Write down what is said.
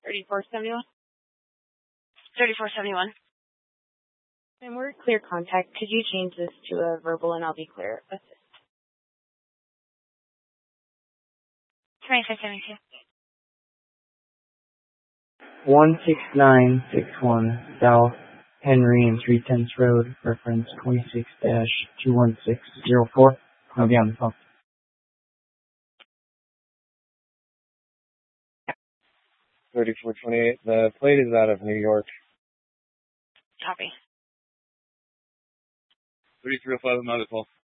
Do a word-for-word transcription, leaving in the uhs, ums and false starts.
thirty-four seventy-one. thirty-four seventy-one. And we're clear contact. Could you change this to a verbal and I'll be clear? Assist. twenty-five seventy-two. one six nine six one South Henry and three tenths Road, reference twenty-six dash two one six zero four. I'll be on the phone. thirty-four twenty-eight. The plate is out of New York. Copy. thirty-three oh five, I'm out as well.